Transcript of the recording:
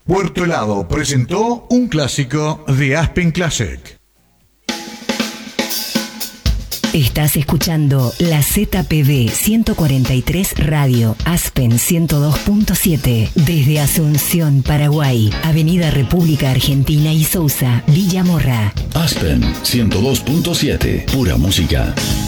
Puerto Helado presentó un clásico de Aspen Classic. Estás escuchando la ZPD 143 Radio, Aspen 102.7, desde Asunción, Paraguay, Avenida República Argentina y Sousa, Villa Morra. Aspen 102.7, pura música.